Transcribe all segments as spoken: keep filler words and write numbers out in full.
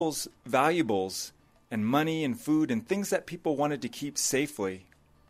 valuables and money and food and things that people wanted to keep safely.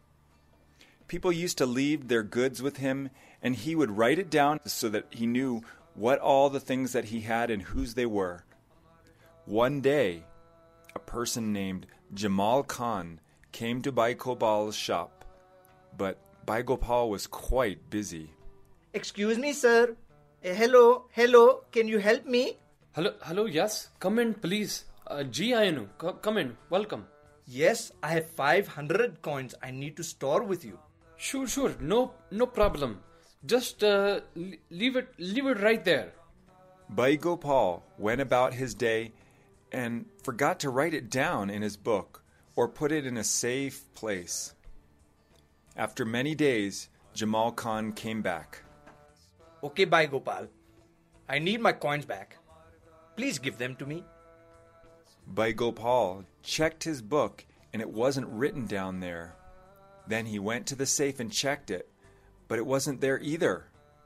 People used to leave their goods with him, and he would write it down so that he knew what all the things that he had and whose they were. One day, a person named Jamal Khan came to Bhai Gopal's shop, but Bhai Gopal was quite busy. Excuse me, sir. Uh, hello, hello, can you help me? Hello, hello, yes. Come in, please. Uh, Ji Ayanu, co- come in. Welcome. Yes, I have five hundred coins I need to store with you. Sure, sure. No, no problem. Just uh, leave it, leave it right there. Bhai Gopal went about his day and forgot to write it down in his book or put it in a safe place. After many days, Jamal Khan came back. Okay, Bhai Gopal. I need my coins back. Please give them to me. Bhai Gopal checked his book and it wasn't written down there. Then he went to the safe and checked it, but it wasn't there either.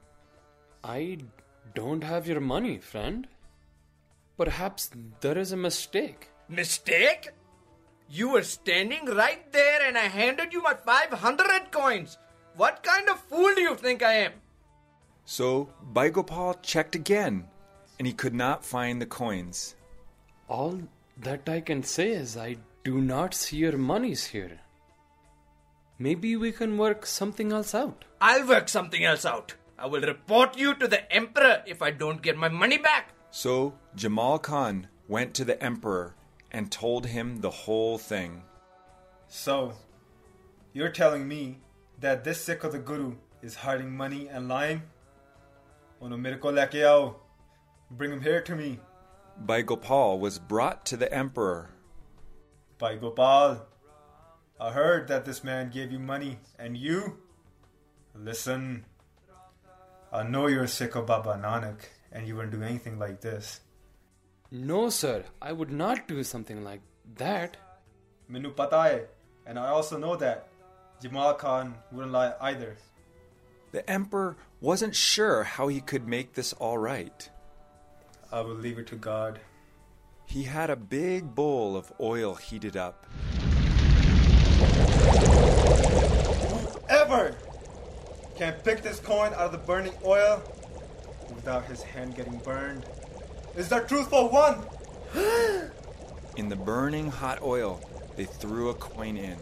I don't have your money, friend. Perhaps there is a mistake. Mistake? You were standing right there and I handed you my five hundred coins. What kind of fool do you think I am? So Bhai Gopal checked again, and he could not find the coins. All that I can say is I do not see your monies here. Maybe we can work something else out. I'll work something else out. I will report you to the emperor if I don't get my money back. So Jamal Khan went to the emperor and told him the whole thing. So, you're telling me that this Sikh of the Guru is hiding money and lying? Uno mere ko leke aao. Bring him here to me. Bhai Gopal was brought to the emperor. Bhai Gopal, I heard that this man gave you money, and you? Listen, I know you're a Sikh of Baba Nanak, and you wouldn't do anything like this. No, sir, I would not do something like that. Minu pata hai, and I also know that Jamal Khan wouldn't lie either. The emperor wasn't sure how he could make this all right. I will leave it to God. He had a big bowl of oil heated up. Whoever can pick this coin out of the burning oil without his hand getting burned is the truthful one. In the burning hot oil, they threw a coin in.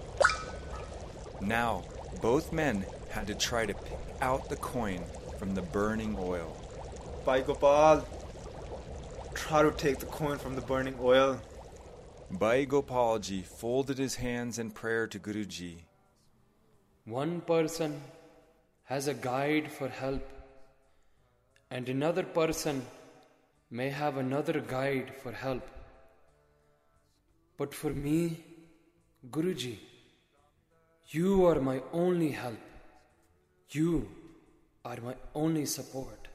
Now, both men had to try to pick out the coin from the burning oil. Bhai Gopal, try to take the coin from the burning oil. Bhai Gopalji folded his hands in prayer to Guruji. One person has a guide for help, and another person may have another guide for help. But for me, Guruji, you are my only help. You are my only support.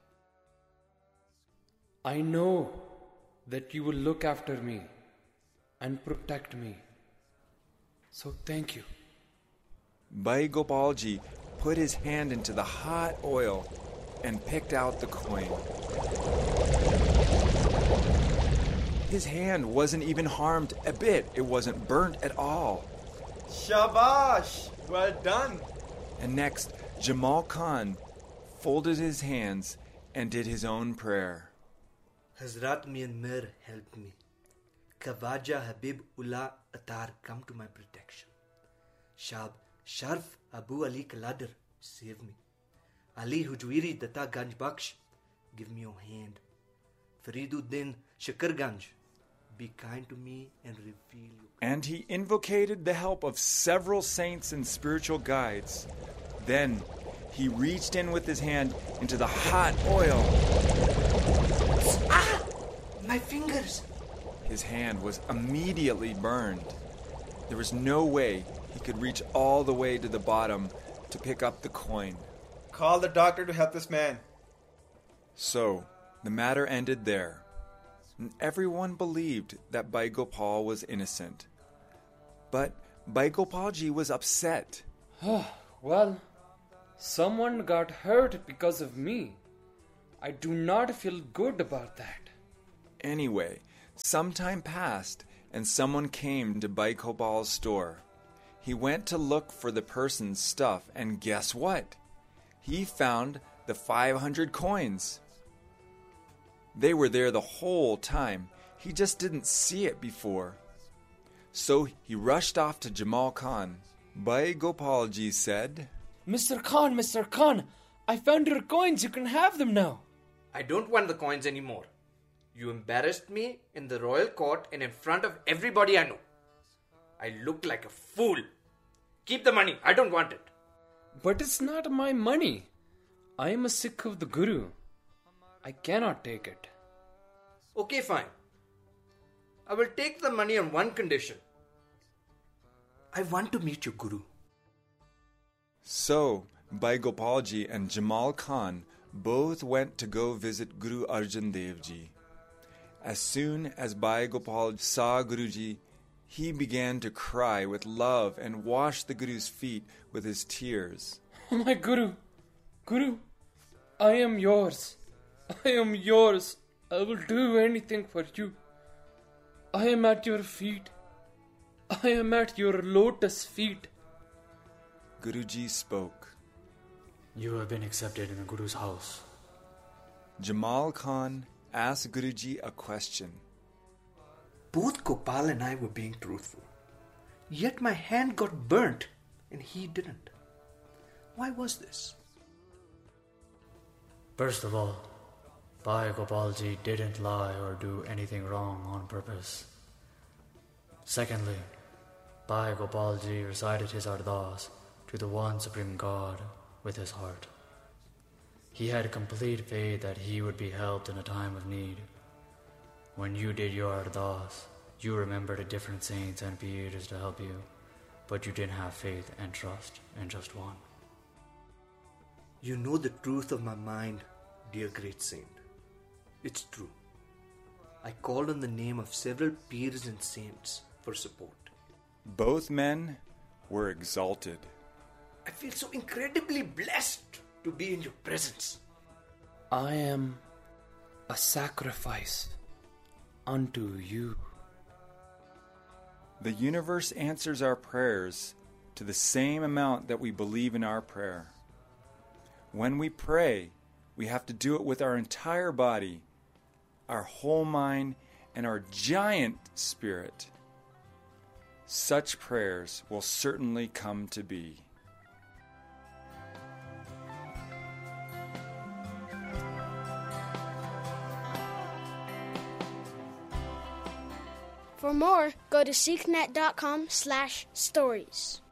I know that you will look after me and protect me. So thank you. Bhai Gopalji put his hand into the hot oil and picked out the coin. His hand wasn't even harmed a bit. It wasn't burnt at all. Shabash! Well done! And next, Jamal Khan folded his hands and did his own prayer. Hazrat Mian Mir help me. Khawaja Habib Ullah Attar come to my protection. Shab Sharf Abu Ali Kaladar save me. Ali Hujwiri Data Ganj Baksh give me your hand. Fariduddin Shakarganj be kind to me and reveal you. And he invocated the help of several saints and spiritual guides. Then he reached in with his hand into the hot oil. Ah! My fingers! His hand was immediately burned. There was no way he could reach all the way to the bottom to pick up the coin. Call the doctor to help this man. So, the matter ended there. And everyone believed that Bhai Gopal was innocent. But Bhai Gopalji was upset. Well, someone got hurt because of me. I do not feel good about that. Anyway, Some time passed, and someone came to Bhai Gopal's store. He went to look for the person's stuff, and guess what? He found the five hundred coins. They were there the whole time. He just didn't see it before. So he rushed off to Jamal Khan. Bhai Gopalji said, Mister Khan, Mister Khan, I found your coins. You can have them now. I don't want the coins anymore. You embarrassed me in the royal court and in front of everybody I know. I look like a fool. Keep the money. I don't want it. But it's not my money. I am a Sikh of the Guru. I cannot take it. Okay, fine. I will take the money on one condition. I want to meet your Guru. So, Bhai Gopalji and Jamal Khan both went to go visit Guru Arjan Dev Ji. As soon as Bhai Gopal saw Guruji, he began to cry with love and washed the Guru's feet with his tears. Oh my Guru, Guru, I am yours. I am yours. I will do anything for you. I am at your feet. I am at your lotus feet. Guruji spoke. You have been accepted in the Guru's house. Jamal Khan asked Guruji a question. Both Gopal and I were being truthful. Yet my hand got burnt and he didn't. Why was this? First of all, Bhai Gopalji didn't lie or do anything wrong on purpose. Secondly, Bhai Gopalji recited his ardas to the one Supreme God with his heart. He had complete faith that he would be helped in a time of need. When you did your ardas, you remembered a different saints and peers to help you, but you didn't have faith and trust in just one. You know the truth of my mind, dear great saint. It's true. I called on the name of several peers and saints for support. Both men were exalted. I feel so incredibly blessed to be in your presence. I am a sacrifice unto you. The universe answers our prayers to the same amount that we believe in our prayer. When we pray, we have to do it with our entire body, our whole mind, and our giant spirit. Such prayers will certainly come to be. For more, go to seeknet dot com slash stories.